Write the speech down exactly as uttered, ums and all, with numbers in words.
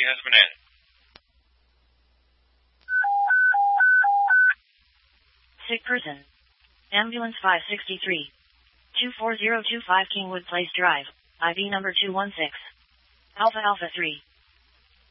has been added. Sick person. Ambulance five sixty-three. two four zero two five Kingwood Place Drive, I B number two one six. Alpha Alpha three.